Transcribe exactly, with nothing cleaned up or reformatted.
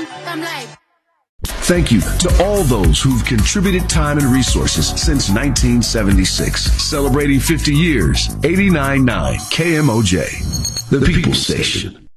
I'm like. Thank you to all those who've contributed time and resources since nineteen seventy-six. Celebrating fifty years, eighty-nine point nine K M O J, the People Station.